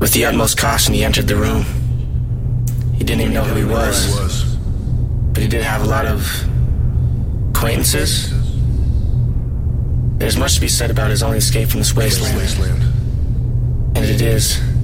With the utmost caution, he entered the room. He didn't even know who he was. But he did have a lot of acquaintances. There's much to be said about his only escape from this wasteland. And it is